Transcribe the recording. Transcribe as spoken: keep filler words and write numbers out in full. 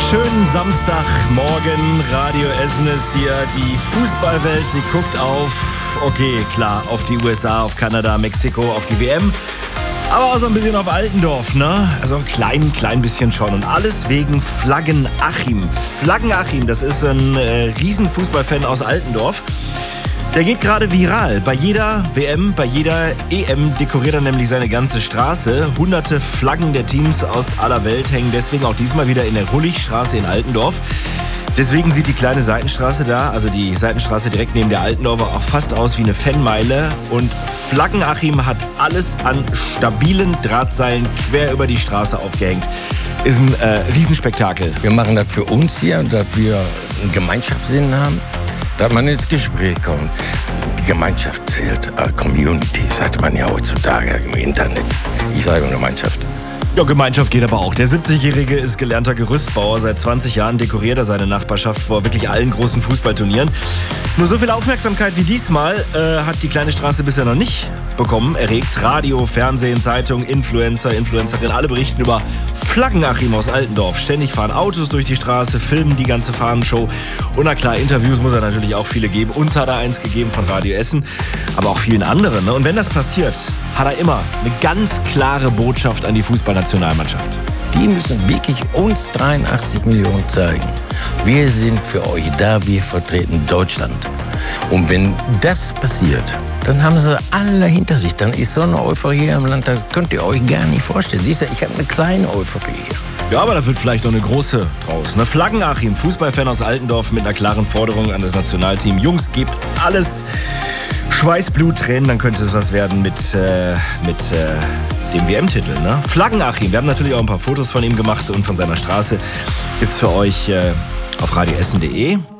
Schönen Samstagmorgen, Radio Essen ist hier, die Fußballwelt, sie guckt auf, okay, klar, auf die U S A, auf Kanada, Mexiko, auf die W M, aber auch so ein bisschen auf Altendorf, ne? Also ein klein, klein bisschen schon und alles wegen Flaggen-Achim. Flaggen-Achim, das ist ein äh, Riesenfußballfan aus Altendorf. Der geht gerade viral. Bei jeder W M, bei jeder E M dekoriert er nämlich seine ganze Straße. Hunderte Flaggen der Teams aus aller Welt hängen deswegen auch diesmal wieder in der Rulligstraße in Altendorf. Deswegen sieht die kleine Seitenstraße da, also die Seitenstraße direkt neben der Altendorfer, auch fast aus wie eine Fanmeile. Und Flaggen-Achim hat alles an stabilen Drahtseilen quer über die Straße aufgehängt. Ist ein äh, Riesenspektakel. Wir machen das für uns hier, dass wir einen Gemeinschaftssinn haben. Dass man ins Gespräch kommt. Die Gemeinschaft zählt, äh, Community, sagt man ja heutzutage im Internet. Ich sage Gemeinschaft. Ja, Gemeinschaft geht aber auch. Der siebzigjährige ist gelernter Gerüstbauer. Seit zwanzig Jahren dekoriert er seine Nachbarschaft vor wirklich allen großen Fußballturnieren. Nur so viel Aufmerksamkeit wie diesmal äh, hat die kleine Straße bisher noch nicht bekommen. Erregt Radio, Fernsehen, Zeitung, Influencer, Influencerin, alle berichten über Flaggen-Achim aus Altendorf. Ständig fahren Autos durch die Straße, filmen die ganze Fahnenshow. Und na klar, Interviews muss er natürlich auch viele geben. Uns hat er eins gegeben von Radio Essen, aber auch vielen anderen. Ne? Und wenn das passiert, hat er immer eine ganz klare Botschaft an die Fußballnationalmannschaft. Die müssen wirklich uns dreiundachtzig Millionen zeigen. Wir sind für euch da, wir vertreten Deutschland. Und wenn das passiert, dann haben sie alle hinter sich. Dann ist so eine Euphorie im Land, da könnt ihr euch gar nicht vorstellen. Siehst du, ich habe eine kleine Euphorie hier. Ja, aber da wird vielleicht noch eine große draus. Ne? Flaggen-Achim, Fußballfan aus Altendorf mit einer klaren Forderung an das Nationalteam. Jungs, gebt alles. Schweiß, Blut, Tränen, dann könnte es was werden mit, äh, mit äh, dem W M-Titel. Ne? Flaggen-Achim, wir haben natürlich auch ein paar Fotos von ihm gemacht und von seiner Straße. Gibt's für euch äh, auf radioessen punkt de.